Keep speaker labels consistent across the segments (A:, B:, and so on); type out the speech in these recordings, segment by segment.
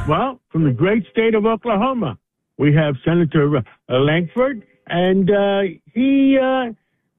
A: Well, from the great state of Oklahoma, we have Senator Lankford, and he has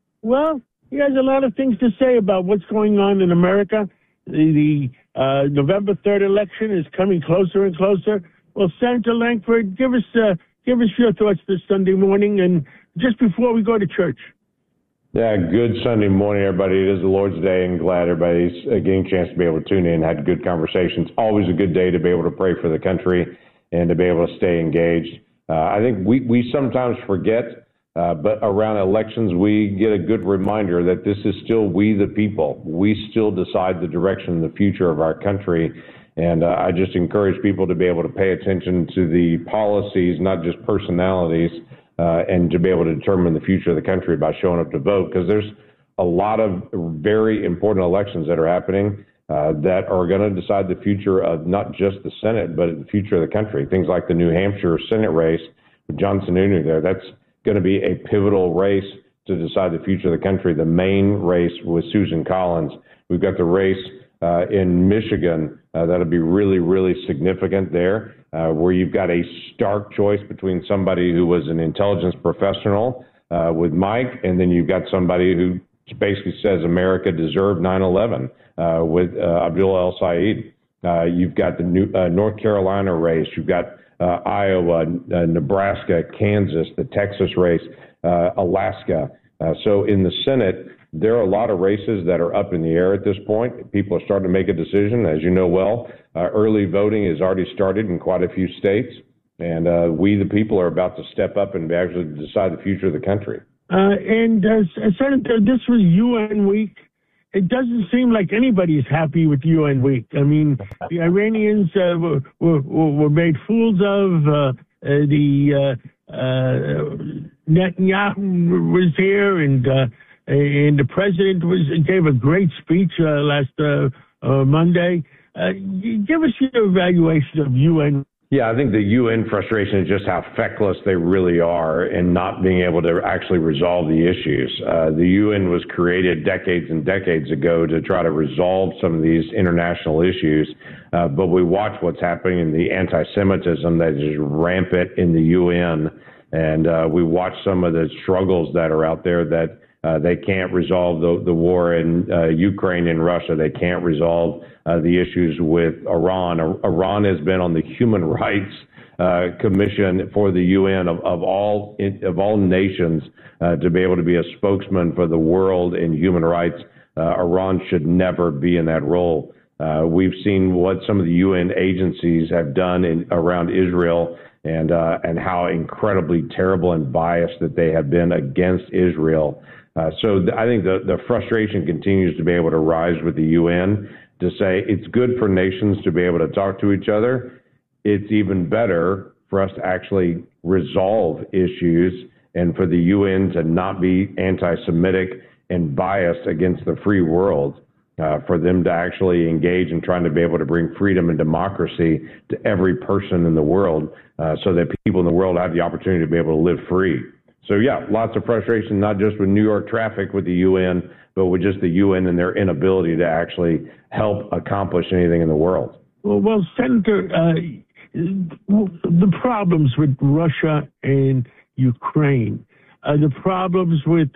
A: a lot of things to say about what's going on in America. The November 3rd election is coming closer and closer. Well, Senator Lankford, give us your thoughts this Sunday morning, and just before we go to church.
B: Yeah, good Sunday morning, everybody. It is the Lord's Day, and glad everybody's getting a chance to be able to tune in, had good conversations. Always a good day to be able to pray for the country and to be able to stay engaged. I think we sometimes forget, but around elections, we get a good reminder that this is still we the people. We still decide the direction and the future of our country. And I just encourage people to be able to pay attention to the policies, not just personalities, and to be able to determine the future of the country by showing up to vote, because there's a lot of very important elections that are happening that are going to decide the future of not just the Senate, but the future of the country. Things like the New Hampshire Senate race with John Sununu there, that's going to be a pivotal race to decide the future of the country. The main race with Susan Collins. We've got the race in Michigan that'll be really, really significant there, where you've got a stark choice between somebody who was an intelligence professional with Mike, and then you've got somebody who basically says America deserved 9/11 with Abdul El Sayed. You've got the North Carolina race. You've got Iowa, Nebraska, Kansas, the Texas race, Alaska. So in the Senate, there are a lot of races that are up in the air at this point. People are starting to make a decision. As you know well, early voting has already started in quite a few states, and we, the people, are about to step up and actually decide the future of the country.
A: Senator, this was UN week. It doesn't seem like anybody is happy with UN week. I mean, the Iranians were made fools of. Netanyahu was here, and the president gave a great speech last Monday. Give us your evaluation of UN.
B: Yeah, I think the UN frustration is just how feckless they really are in not being able to actually resolve the issues. The UN was created decades and decades ago to try to resolve some of these international issues, but we watch what's happening in the anti-Semitism that is rampant in the UN, and we watch some of the struggles that are out there that they can't resolve the war in Ukraine and Russia. They can't resolve the issues with Iran. Iran has been on the Human Rights Commission for the UN of all nations to be able to be a spokesman for the world in human rights. Iran should never be in that role. We've seen what some of the UN agencies have done around Israel and how incredibly terrible and biased that they have been against Israel. So I think the frustration continues to be able to rise with the UN to say it's good for nations to be able to talk to each other. It's even better for us to actually resolve issues and for the UN to not be anti-Semitic and biased against the free world, for them to actually engage in trying to be able to bring freedom and democracy to every person in the world so that people in the world have the opportunity to be able to live free. So, yeah, lots of frustration, not just with New York traffic with the UN, but with just the UN and their inability to actually help accomplish anything in the world.
A: Well, Senator, the problems with Russia and Ukraine, the problems with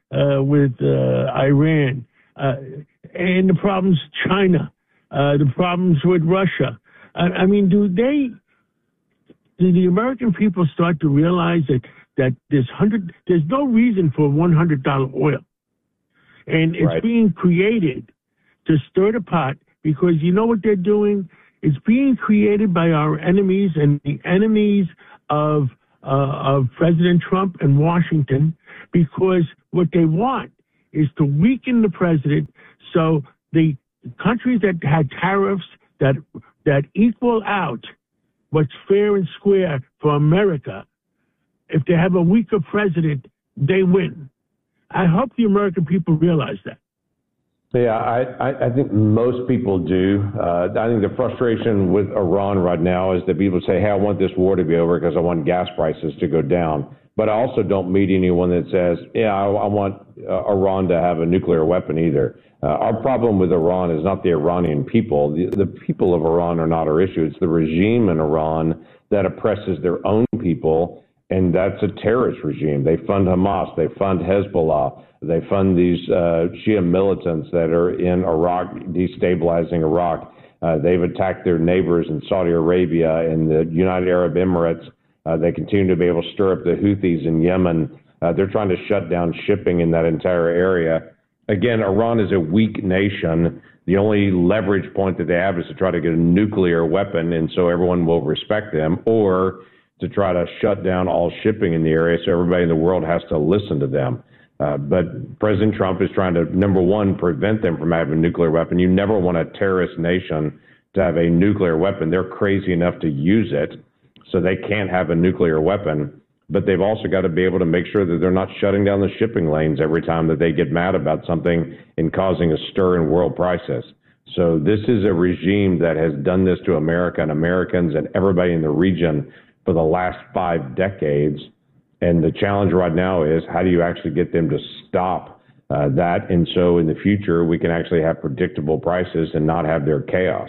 A: Iran, and the problems China, the problems with Russia. I mean, do the American people start to realize that there's no reason for $100 oil, and it's being created to stir the pot, because you know what they're doing? It's being created by our enemies and the enemies of President Trump and Washington, because what they want is to weaken the president, so the countries that had tariffs that equal out what's fair and square for America, if they have a weaker president, they win. I hope the American people realize that.
B: Yeah, I think most people do. I think the frustration with Iran right now is that people say, hey, I want this war to be over because I want gas prices to go down. But I also don't meet anyone that says, yeah, I want Iran to have a nuclear weapon either. Our problem with Iran is not the Iranian people. The people of Iran are not our issue. It's the regime in Iran that oppresses their own people, and that's a terrorist regime. They fund Hamas. They fund Hezbollah. They fund these Shia militants that are in Iraq, destabilizing Iraq. They've attacked their neighbors in Saudi Arabia and the United Arab Emirates. They continue to be able to stir up the Houthis in Yemen. They're trying to shut down shipping in that entire area. Again, Iran is a weak nation. The only leverage point that they have is to try to get a nuclear weapon, and so everyone will respect them, or to try to shut down all shipping in the area so everybody in the world has to listen to them. But President Trump is trying to, number one, prevent them from having a nuclear weapon. You never want a terrorist nation to have a nuclear weapon. They're crazy enough to use it, so they can't have a nuclear weapon. But they've also got to be able to make sure that they're not shutting down the shipping lanes every time that they get mad about something and causing a stir in world prices. So this is a regime that has done this to America and Americans and everybody in the region for the last 5 decades. And the challenge right now is, how do you actually get them to stop that? And so in the future, we can actually have predictable prices and not have their chaos.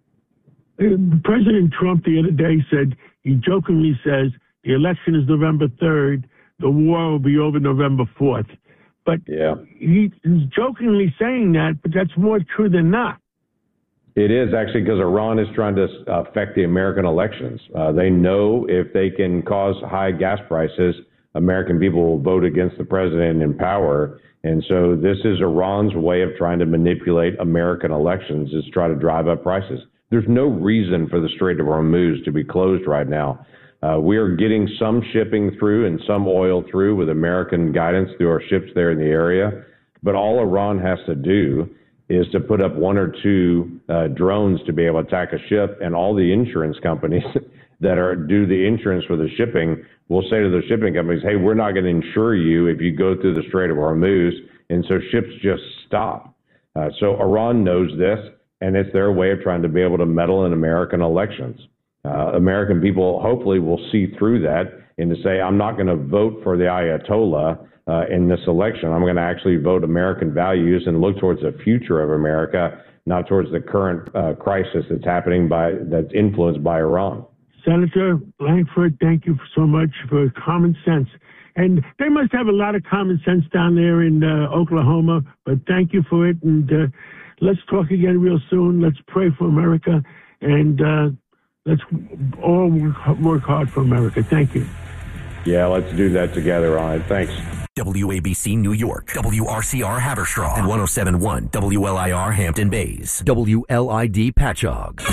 A: President Trump the other day said, he jokingly says, the election is November 3rd. The war will be over November 4th. But yeah, he's jokingly saying that, but that's more true than not.
B: It is actually, because Iran is trying to affect the American elections. They know if they can cause high gas prices, American people will vote against the president in power. And so this is Iran's way of trying to manipulate American elections, is try to drive up prices. There's no reason for the Strait of Hormuz to be closed right now. We are getting some shipping through and some oil through with American guidance through our ships there in the area. But all Iran has to do is to put up 1 or 2 drones to be able to attack a ship, and all the insurance companies that do the insurance for the shipping will say to the shipping companies, hey, we're not going to insure you if you go through the Strait of Hormuz. And so ships just stop. So Iran knows this, and it's their way of trying to be able to meddle in American elections. American people hopefully will see through that and to say, I'm not going to vote for the Ayatollah in this election. I'm going to actually vote American values and look towards the future of America, not towards the current crisis that's happening that's influenced by Iran.
A: Senator Lankford, thank you so much for common sense. And they must have a lot of common sense down there in Oklahoma, but thank you for it. And let's talk again real soon. Let's pray for America, and let's all work hard for America. Thank you.
B: Yeah, let's do that together on it. Thanks.
C: WABC New York, WRCR Haverstraw, and 107.1 WLIR Hampton Bays, WLID Patchogue.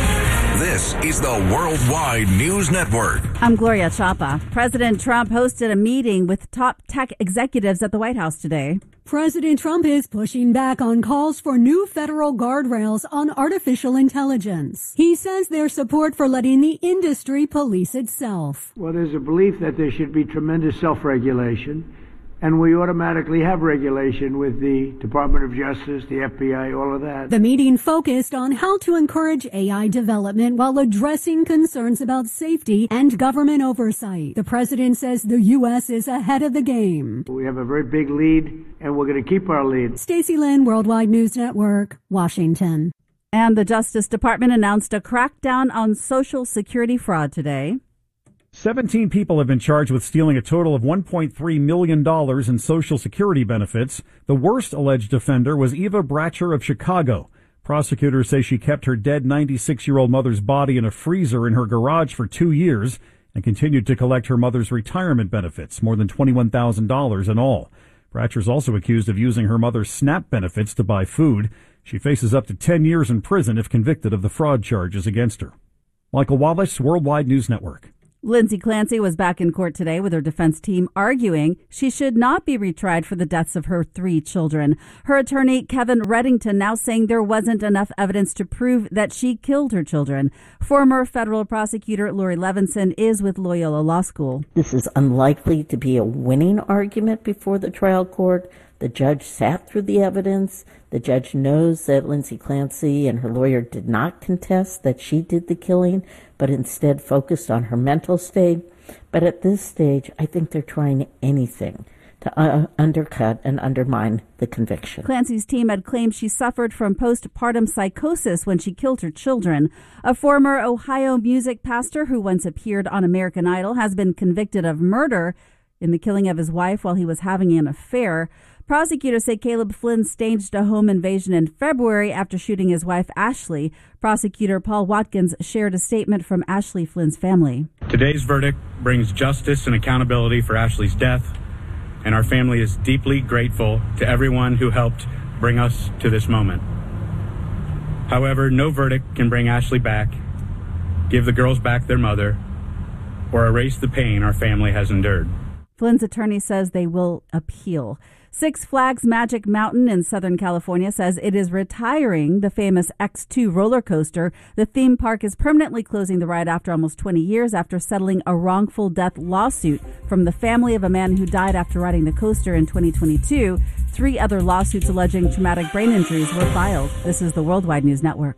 C: This is the Worldwide News Network.
D: I'm Gloria Chapa. President Trump hosted a meeting with top tech executives at the White House today.
E: President Trump is pushing back on calls for new federal guardrails on artificial intelligence. He says there's support for letting the industry police itself.
F: Well, there's a belief that there should be tremendous self-regulation, and we automatically have regulation with the Department of Justice, the FBI, all of that.
E: The meeting focused on how to encourage AI development while addressing concerns about safety and government oversight. The president says the U.S. is ahead of the game.
F: We have a very big lead, and we're going to keep our lead.
E: Stacey Lynn, Worldwide News Network, Washington.
D: And the Justice Department announced a crackdown on Social Security fraud today.
G: 17 people have been charged with stealing a total of $1.3 million in Social Security benefits. The worst alleged offender was Eva Bratcher of Chicago. Prosecutors say she kept her dead 96-year-old mother's body in a freezer in her garage for 2 years and continued to collect her mother's retirement benefits, more than $21,000 in all. Bratcher's also accused of using her mother's SNAP benefits to buy food. She faces up to 10 years in prison if convicted of the fraud charges against her. Michael Wallace, Worldwide News Network.
D: Lindsay Clancy was back in court today with her defense team arguing she should not be retried for the deaths of her 3 children. Her attorney, Kevin Reddington, now saying there wasn't enough evidence to prove that she killed her children. Former federal prosecutor Lori Levinson is with Loyola Law School.
H: This is unlikely to be a winning argument before the trial court. The judge sat through the evidence. The judge knows that Lindsay Clancy and her lawyer did not contest that she did the killing, but instead focused on her mental state. But at this stage, I think they're trying anything to undercut and undermine the conviction.
D: Clancy's team had claimed she suffered from postpartum psychosis when she killed her children. A former Ohio music pastor who once appeared on American Idol has been convicted of murder in the killing of his wife while he was having an affair. Prosecutors say Caleb Flynn staged a home invasion in February after shooting his wife, Ashley. Prosecutor Paul Watkins shared a statement from Ashley Flynn's family.
I: Today's verdict brings justice and accountability for Ashley's death, and our family is deeply grateful to everyone who helped bring us to this moment. However, no verdict can bring Ashley back, give the girls back their mother, or erase the pain our family has endured.
D: Flynn's attorney says they will appeal. Six Flags Magic Mountain in Southern California says it is retiring the famous X2 roller coaster. The theme park is permanently closing the ride after almost 20 years after settling a wrongful death lawsuit from the family of a man who died after riding the coaster in 2022. 3 other lawsuits alleging traumatic brain injuries were filed. This is the Worldwide News Network.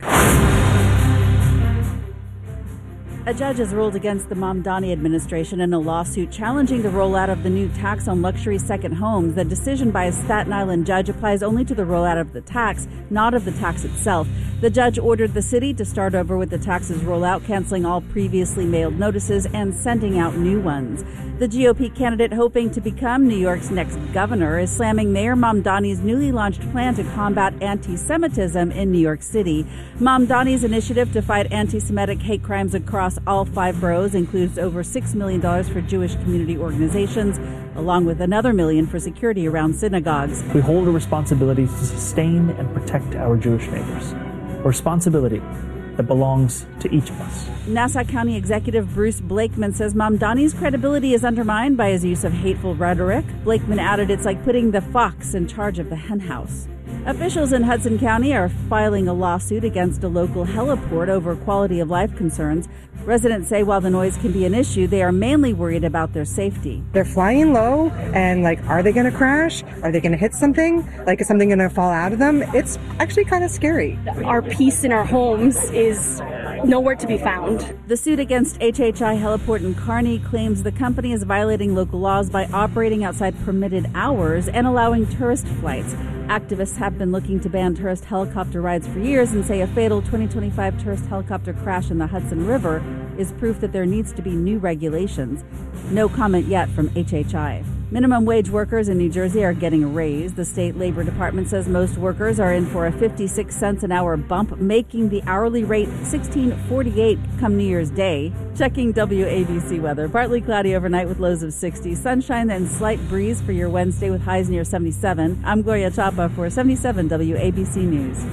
D: A judge has ruled against the Mamdani administration in a lawsuit challenging the rollout of the new tax on luxury second homes. The decision by a Staten Island judge applies only to the rollout of the tax, not of the tax itself. The judge ordered the city to start over with the tax's rollout, canceling all previously mailed notices and sending out new ones. The GOP candidate hoping to become New York's next governor is slamming Mayor Mamdani's newly launched plan to combat anti-Semitism in New York City. Mamdani's initiative to fight anti-Semitic hate crimes across all 5 boroughs includes over $6 million for Jewish community organizations, along with another $1 million for security around synagogues.
J: We hold a responsibility to sustain and protect our Jewish neighbors, a responsibility that belongs to each of us.
D: Nassau County Executive Bruce Blakeman says Mamdani's credibility is undermined by his use of hateful rhetoric. Blakeman added it's like putting the fox in charge of the henhouse. Officials in Hudson County are filing a lawsuit against a local heliport over quality of life concerns. Residents say while the noise can be an issue, they are mainly worried about their safety.
K: They're flying low and are they going to crash? Are they going to hit something? Is something going to fall out of them? It's actually kind of scary.
L: Our peace in our homes is nowhere to be found.
D: The suit against HHI Heliport in Kearney claims the company is violating local laws by operating outside permitted hours and allowing tourist flights. Activists have been looking to ban tourist helicopter rides for years and say a fatal 2025 tourist helicopter crash in the Hudson River is proof that there needs to be new regulations. No comment yet from HHI. Minimum wage workers in New Jersey are getting a raise. The state labor department says most workers are in for a 56 cents an hour bump, making the hourly rate $16.48 come New Year's Day. Checking WABC weather. Partly cloudy overnight with lows of 60. Sunshine and slight breeze for your Wednesday with highs near 77. I'm Gloria Chapa for 77 WABC News.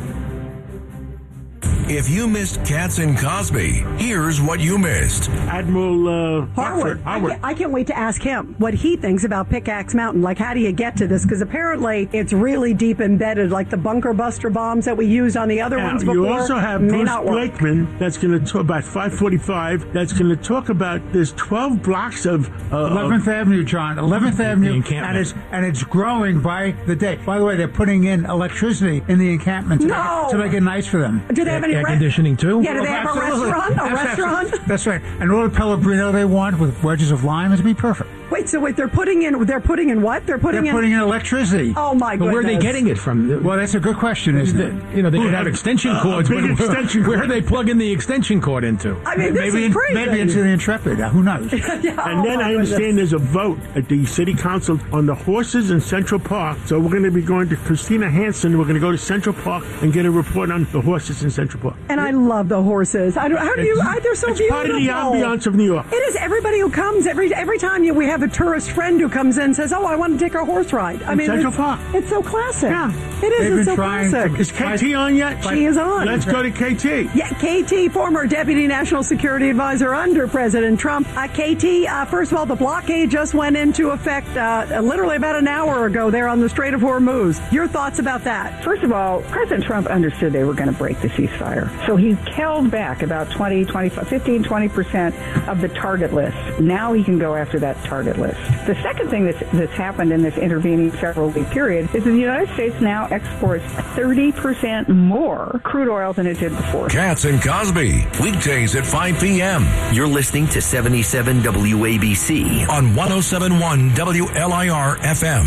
C: If you missed Katz and Cosby, here's what you missed.
M: Admiral
N: Harwood. I can't wait to ask him what he thinks about Pickaxe Mountain. How do you get to this? Because apparently it's really deep embedded, like the bunker buster bombs that we used on the other ones before.
M: You also have Bruce Blakeman that's going to talk about 545. That's going to talk about there's 12 blocks of
O: 11th Avenue, John. 11th Avenue, and it's growing by the day. By the way, they're putting in electricity in the encampment to make it nice for them.
N: Do they have any
O: air conditioning too?
N: Yeah, do they have a restaurant?
O: That's right. And all the Pellegrino they want with wedges of lime is be perfect.
N: Wait, they're putting in what? They're putting in
O: electricity.
N: Oh my goodness.
O: But where are they getting it from? Well, that's a good question, isn't it?
P: They could have extension cords. Where are they plugging the extension cord into?
N: I mean, this is crazy.
O: Maybe into the Intrepid. Who knows?
M: And then I understand there's a vote at the city council on the horses in Central Park. So we're going to be going to Christina Hansen. We're going to go to Central Park and get a report on the horses in Central Park.
N: And I love the horses. They're so beautiful.
M: It's part of the ambiance of New York.
N: It is. Everybody who comes, every time we have a tourist friend who comes in and says, "Oh, I want to take a horse ride." I mean,
M: Central Park.
N: It's so classic.
M: Yeah,
N: it is. It's so classic.
M: Is KT on yet?
N: She is on.
M: Let's go to KT.
N: Yeah, KT, former Deputy National Security Advisor under President Trump. KT, first of all, the blockade just went into effect literally about an hour ago there on the Strait of Hormuz. Your thoughts about that?
Q: First of all, President Trump understood they were going to break the ceasefire. buyer. So he held back about 15-20% of the target list. Now he can go after that target list. The second thing that's happened in this intervening several-week period is that the United States now exports 30% more crude oil than it did before.
C: Katz and Cosby, weekdays at 5 p.m. You're listening to 77 WABC on 107.1 WLIR FM.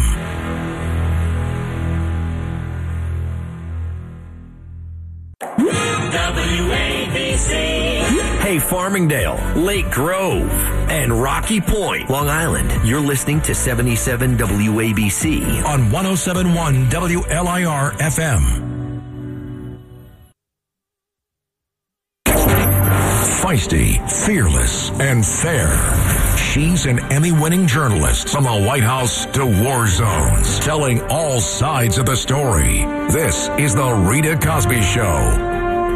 C: WABC. Hey, Farmingdale, Lake Grove, and Rocky Point, Long Island. You're listening to 77 WABC on 107.1 WLIR FM. Feisty, fearless, and fair. She's an Emmy-winning journalist from the White House to war zones, telling all sides of the story. This is the Rita Cosby Show.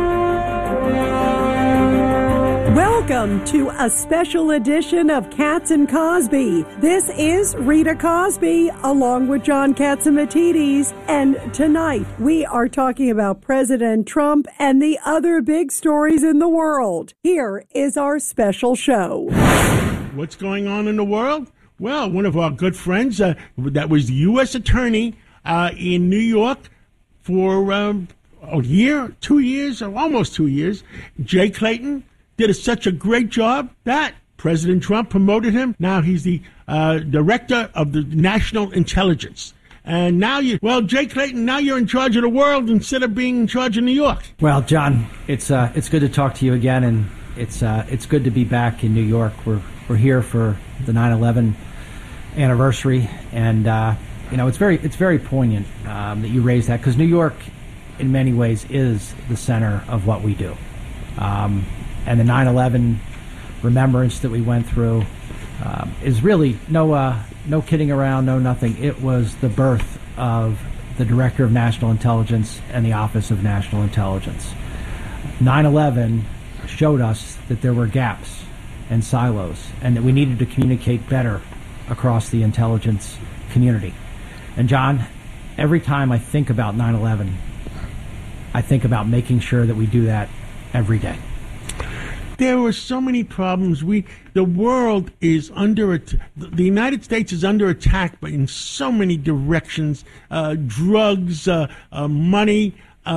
R: Welcome to a special edition of Katz and Cosby. This is Rita Cosby along with John Catsimatidis, and tonight we are talking about President Trump and the other big stories in the world. Here is our special show.
M: What's going on in the world? Well, one of our good friends that was the U.S. attorney in New York for a year, 2 years, or almost 2 years, Jay Clayton, did such a great job that President Trump promoted him. Now he's the director of the National Intelligence. And now Jay Clayton, now you're in charge of the world instead of being in charge of New York.
S: Well, John, it's good to talk to you again, and it's good to be back in New York. We're here for the 9/11 anniversary, and it's very poignant that you raised that, because New York, in many ways, is the center of what we do. And the 9/11 remembrance that we went through is really no kidding around, no nothing. It was the birth of the Director of National Intelligence and the Office of National Intelligence. 9/11 showed us that there were gaps and silos, and that we needed to communicate better across the intelligence community. And John, every time I think about 9/11, I think about making sure that we do that every day.
M: There were so many problems. The world is the United States is under attack in so many directions. Drugs, money.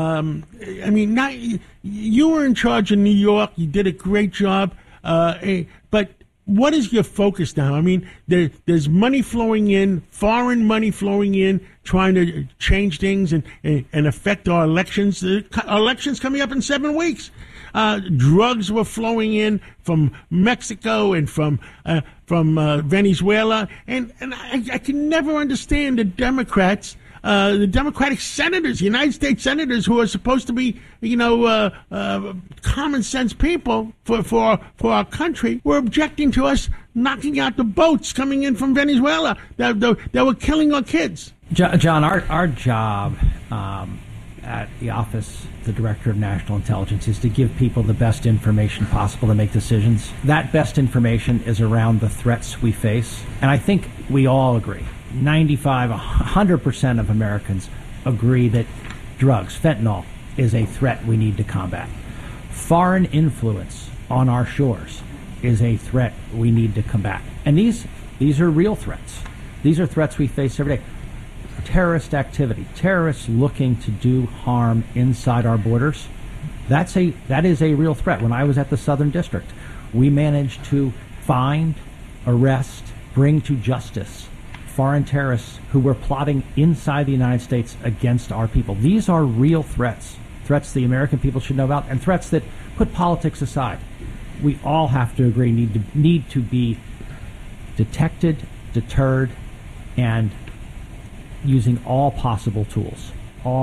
M: You were in charge of New York. You did a great job. But what is your focus now? I mean, there's money flowing in, foreign money flowing in, trying to change things and affect our elections. The election's coming up in 7 weeks. Drugs were flowing in from Mexico and from Venezuela, and I can never understand the Democrats, the Democratic senators, United States senators, who are supposed to be, common sense people for our country, were objecting to us knocking out the boats coming in from Venezuela that were killing our kids.
S: John, our job at the office, the Director of National Intelligence, is to give people the best information possible to make decisions. That best information is around the threats we face. And I think we all agree, 100% of Americans agree that drugs, fentanyl, is a threat we need to combat. Foreign influence on our shores is a threat we need to combat. And these are real threats. These are threats we face every day. Terrorist activity, terrorists looking to do harm inside our borders, that is a real threat. When I was at the Southern District, we managed to find, arrest, bring to justice foreign terrorists who were plotting inside the United States against our people. These are real threats the American people should know about, and threats that put politics aside. We all have to agree need to be detected, deterred, and using all possible tools.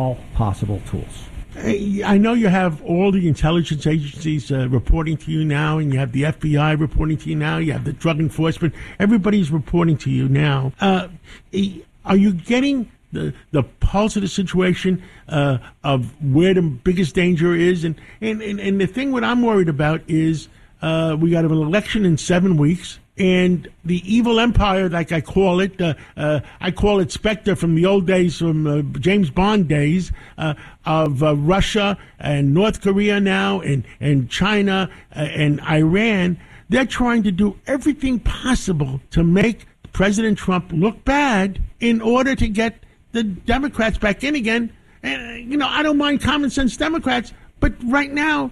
M: I know you have all the intelligence agencies reporting to you now, and you have the FBI reporting to you now, you have the Drug Enforcement. Everybody's reporting to you now. Are you getting the pulse of the situation of where the biggest danger is? And the thing what I'm worried about is we got an election in 7 weeks. And the evil empire, like I call it Spectre from the old days, from James Bond days, of Russia and North Korea now, and China and Iran. They're trying to do everything possible to make President Trump look bad in order to get the Democrats back in again. And, I don't mind common sense Democrats, but right now,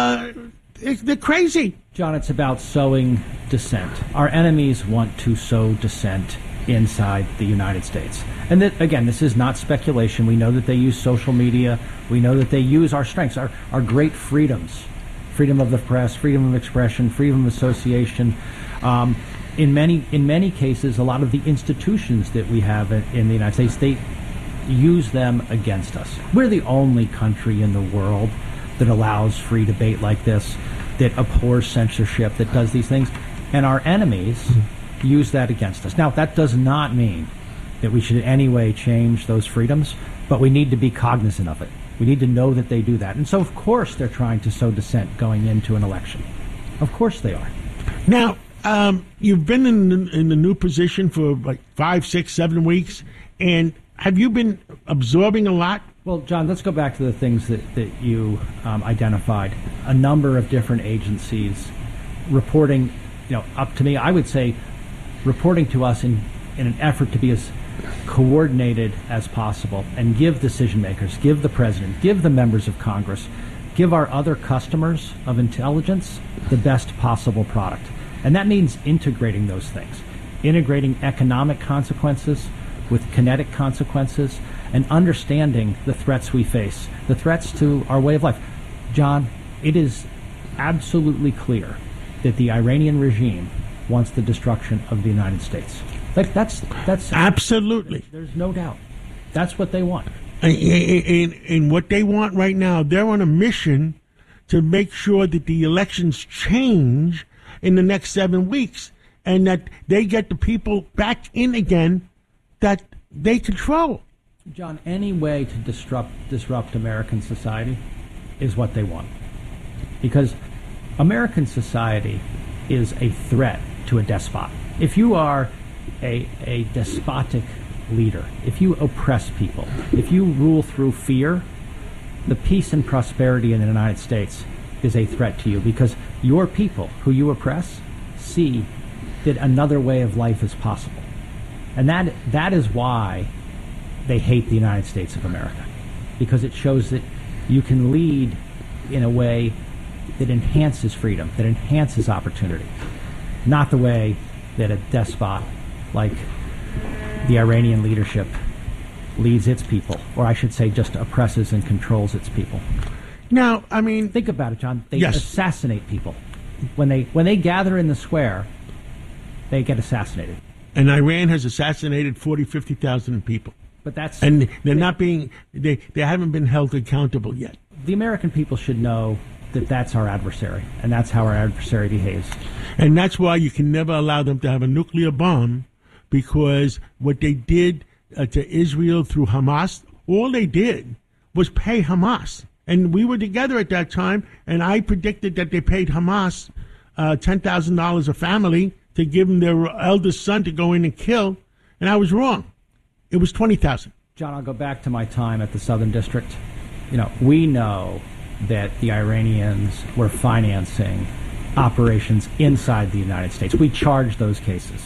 M: they're crazy.
S: John, it's about sowing dissent. Our enemies want to sow dissent inside the United States. And that, again, this is not speculation. We know that they use social media. We know that they use our strengths, our great freedoms, freedom of the press, freedom of expression, freedom of association. In many cases, a lot of the institutions that we have in the United States, they use them against us. We're the only country in the world that allows free debate like this, that abhors censorship, that does these things. And our enemies use that against us. Now, that does not mean that we should in any way change those freedoms, but we need to be cognizant of it. We need to know that they do that. And so, of course, they're trying to sow dissent going into an election. Of course they are.
M: Now, you've been in the new position for like 5, 6, 7 weeks, and have you been absorbing a lot?
S: Well, John, let's go back to the things that you identified. A number of different agencies reporting, up to me, I would say, reporting to us in an effort to be as coordinated as possible and give decision makers, give the president, give the members of Congress, give our other customers of intelligence the best possible product. And that means integrating those things, integrating economic consequences with kinetic consequences, and understanding the threats we face, the threats to our way of life. John, it is absolutely clear that the Iranian regime wants the destruction of the United States. That's
M: absolutely.
S: There's no doubt. That's what they want.
M: And what they want right now, they're on a mission to make sure that the elections change in the next 7 weeks, and that they get the people back in again that they control.
S: John, any way to disrupt American society is what they want. Because American society is a threat to a despot. If you are a despotic leader, if you oppress people, if you rule through fear, the peace and prosperity in the United States is a threat to you, because your people who you oppress see that another way of life is possible. And that is why they hate the United States of America, because it shows that you can lead in a way that enhances freedom, that enhances opportunity, not the way that a despot like the Iranian leadership leads its people, or I should say just oppresses and controls its people.
M: Now, I mean,
S: think about it, John. They
M: yes.
S: assassinate people. When they gather in the square, they get assassinated.
M: And Iran has assassinated 50,000 people.
S: But that's,
M: and they're not being, they haven't been held accountable yet.
S: The American people should know that that's our adversary, and that's how our adversary behaves.
M: And that's why you can never allow them to have a nuclear bomb, because what they did to Israel through Hamas, all they did was pay Hamas. And we were together at that time, and I predicted that they paid Hamas $10,000 a family to give them their eldest son to go in and kill, and I was wrong. It was $20,000.
S: John, I'll go back to my time at the Southern District. We know that the Iranians were financing operations inside the United States. We charge those cases.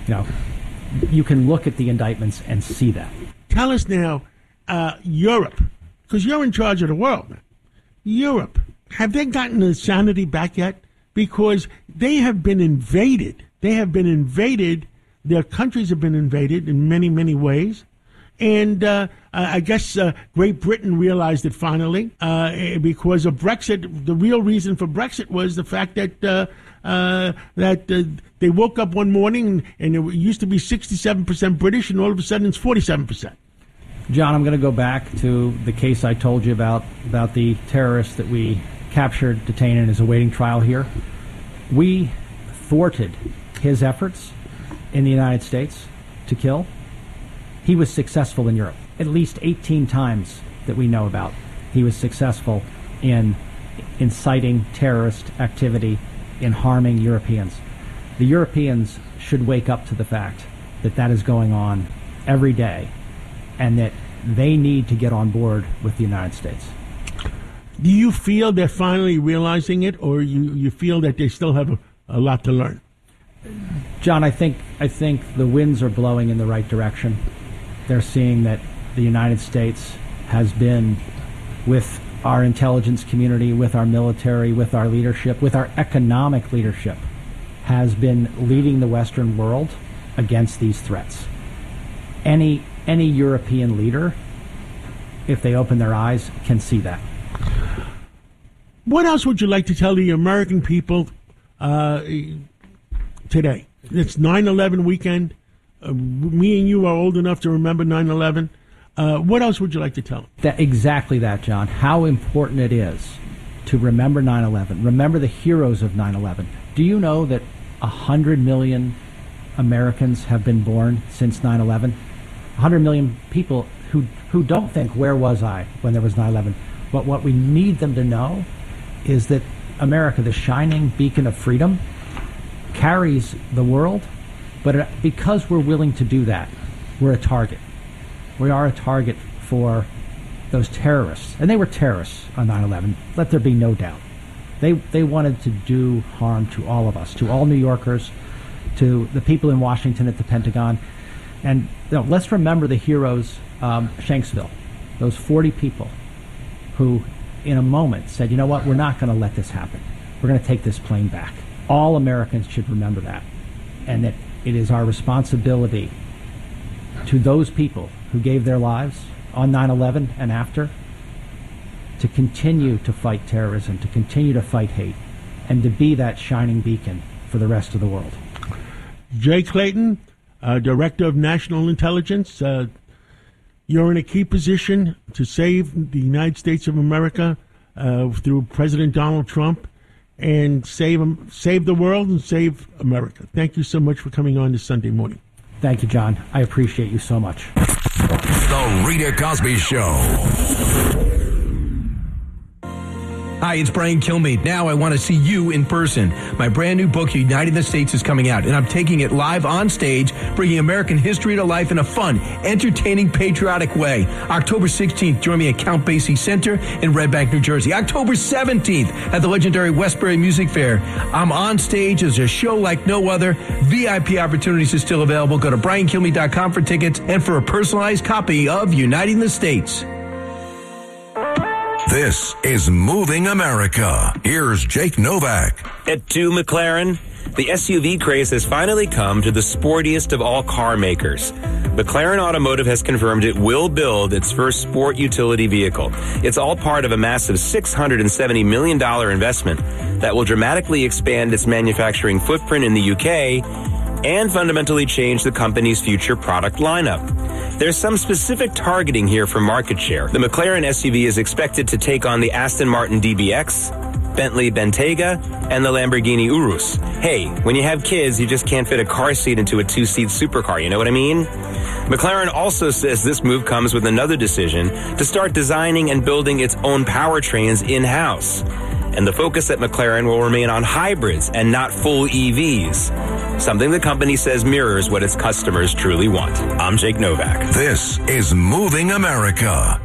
S: You can look at the indictments and see that.
M: Tell us now, Europe, because you're in charge of the world. Europe, have they gotten their sanity back yet? Because they have been invaded. They have been invaded. Their countries have been invaded in many, many ways. And I guess Great Britain realized it finally because of Brexit. The real reason for Brexit was the fact that they woke up one morning and it used to be 67% British, and all of a sudden it's 47%.
S: John, I'm going to go back to the case I told you about the terrorist that we captured, detained, and is awaiting trial here. We thwarted his efforts in the United States to kill. He was successful in Europe. At least 18 times that we know about, he was successful in inciting terrorist activity, in harming Europeans. the Europeans should wake up to the fact that that is going on every day and that they need to get on board with the United States.
M: Do you feel they're finally realizing it, or you feel that they still have a lot to learn?
S: John, I think the winds are blowing in the right direction. They're seeing that the United States has been, with our intelligence community, with our military, with our leadership, with our economic leadership, has been leading the Western world against these threats. Any European leader, if they open their eyes, can see that.
M: What else would you like to tell the American people today? It's 9/11 weekend. Me and you are old enough to remember 9/11. What else would you like to tell them?
S: Exactly that, John. How important it is to remember 9/11. Remember the heroes of 9/11. Do you know that 100 million Americans have been born since 9/11? 100 million people who don't think, where was I when there was 9/11? But what we need them to know is that America, the shining beacon of freedom, carries the world, but because we're willing to do that, we're a target. We are a target for those terrorists, and they were terrorists on 9/11. Let there be no doubt. They wanted to do harm to all of us, to all New Yorkers, to the people in Washington at the Pentagon. And let's remember the heroes, Shanksville, those 40 people who in a moment said, you know what, we're not going to let this happen. We're going to take this plane back. All Americans should remember that, and that it is our responsibility to those people who gave their lives on 9/11 and after to continue to fight terrorism, to continue to fight hate, and to be that shining beacon for the rest of the world.
M: Jay Clayton, Director of National Intelligence, you're in a key position to save the United States of America through President Donald Trump, and save the world and save America. Thank you so much for coming on this Sunday morning.
S: Thank you, John. I appreciate you so much.
C: The Rita Cosby Show.
T: Hi, it's Brian Kilmeade. Now I want to see you in person. My brand new book, Uniting the States, is coming out, and I'm taking it live on stage, bringing American history to life in a fun, entertaining, patriotic way. October 16th, join me at Count Basie Center in Red Bank, New Jersey. October 17th at the legendary Westbury Music Fair. I'm on stage as a show like no other. VIP opportunities are still available. Go to BrianKilmeade.com for tickets and for a personalized copy of Uniting the States.
C: This is Moving America. Here's Jake Novak.
U: At 2 McLaren, the SUV craze has finally come to the sportiest of all car makers. McLaren Automotive has confirmed it will build its first sport utility vehicle. It's all part of a massive $670 million investment that will dramatically expand its manufacturing footprint in the UK and fundamentally change the company's future product lineup. There's some specific targeting here for market share. The McLaren SUV is expected to take on the Aston Martin DBX, Bentley Bentayga, and the Lamborghini Urus. Hey, when you have kids, you just can't fit a car seat into a 2-seat supercar, you know what I mean? McLaren also says this move comes with another decision to start designing and building its own powertrains in-house. And the focus at McLaren will remain on hybrids and not full EVs, something the company says mirrors what its customers truly want. I'm Jake Novak.
C: This is Moving America.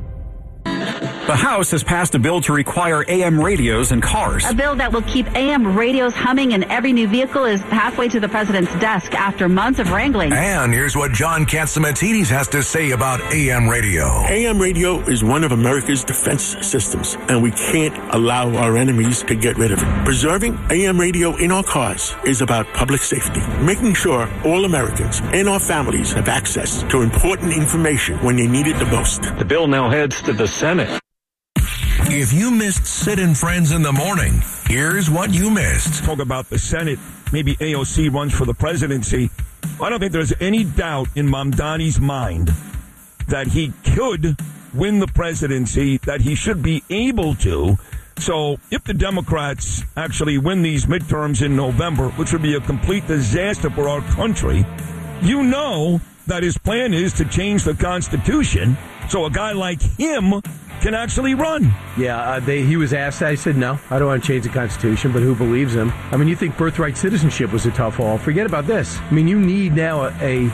V: The House has passed a bill to require AM radios in cars.
W: A bill that will keep AM radios humming in every new vehicle is halfway to the president's desk after months of wrangling.
C: And here's what John Catsimatidis has to say about AM radio.
X: AM radio is one of America's defense systems, and we can't allow our enemies to get rid of it. Preserving AM radio in our cars is about public safety, making sure all Americans and our families have access to important information when they need it the most.
V: The bill now heads to the Senate.
C: If you missed Sid and Friends in the morning, here's what you missed.
Y: Talk about the Senate. Maybe AOC runs for the presidency. I don't think there's any doubt in Mamdani's mind that he could win the presidency, that he should be able to. So if the Democrats actually win these midterms in November, which would be a complete disaster for our country, you know that his plan is to change the Constitution. So a guy like him can actually run.
A: Yeah, he was asked. I said, no, I don't want to change the Constitution, but who believes him? I mean, you think birthright citizenship was a tough haul. Forget about this. I mean, you need now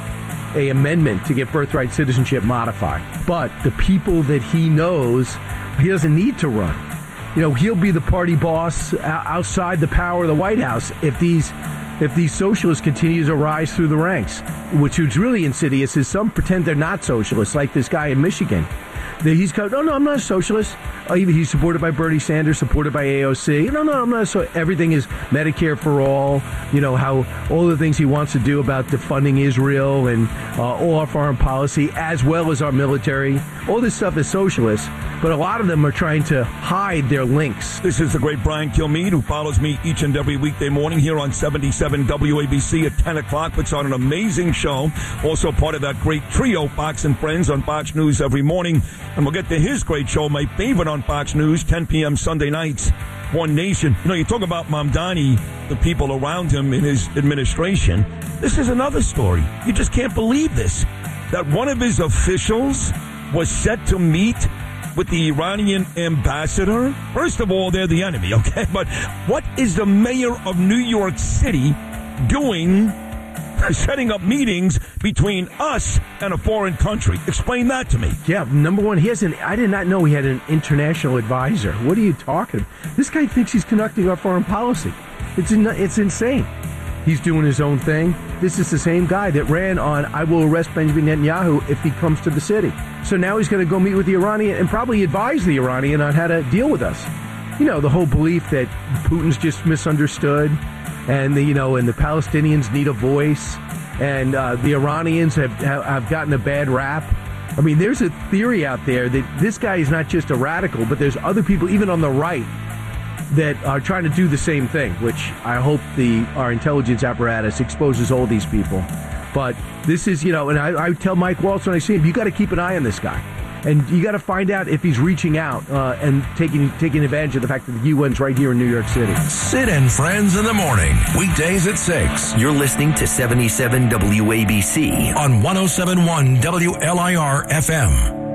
A: a amendment to get birthright citizenship modified. But the people that he knows, he doesn't need to run. You know, he'll be the party boss outside the power of the White House if these socialists continue to rise through the ranks. Which is really insidious is some pretend they're not socialists, like this guy in Michigan. He's going, no, I'm not a socialist. He's supported by Bernie Sanders, supported by AOC. No, I'm not. So everything is Medicare for all. You know, how all the things he wants to do about defunding Israel and all our foreign policy, as well as our military. All this stuff is socialist, but a lot of them are trying to hide their links.
Y: This is the great Brian Kilmeade, who follows me each and every weekday morning here on 77 WABC at 10 o'clock. Puts on an amazing show. Also part of that great trio, Fox and Friends, on Fox News every morning. And we'll get to his great show, my favorite on Fox News, 10 p.m. Sunday nights, One Nation. You know, you talk about Mamdani, the people around him in his administration. This is another story. You just can't believe this. That one of his officials was set to meet with the Iranian ambassador. First of all, they're the enemy, okay? But what is the mayor of New York City doing, setting up meetings between us and a foreign country? Explain that to me.
A: Yeah, number one, I did not know he had an international advisor. What are you talking about? This guy thinks he's conducting our foreign policy. It's insane. He's doing his own thing. This is the same guy that ran on, I will arrest Benjamin Netanyahu if he comes to the city. So now he's going to go meet with the Iranian and probably advise the Iranian on how to deal with us. You know, the whole belief that Putin's just misunderstood and the Palestinians need a voice and the Iranians have gotten a bad rap. I mean, there's a theory out there that this guy is not just a radical, but there's other people, even on the right, that are trying to do the same thing, which I hope our intelligence apparatus exposes all these people. But this is, and I tell Mike Waltz when I see him, you got to keep an eye on this guy. And you got to find out if he's reaching out and taking advantage of the fact that the UN's right here in New York City.
C: Sid and Friends in the morning, weekdays at 6. You're listening to 77 WABC on 107.1 WLIR FM.